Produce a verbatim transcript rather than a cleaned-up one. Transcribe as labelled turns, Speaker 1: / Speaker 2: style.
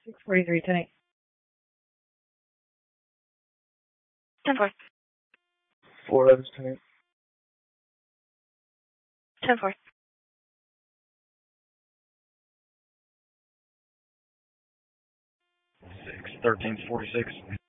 Speaker 1: six forty-three, ten eight.
Speaker 2: ten four.
Speaker 3: four letters, ten eight.
Speaker 2: ten four.
Speaker 4: six thirteen forty-six.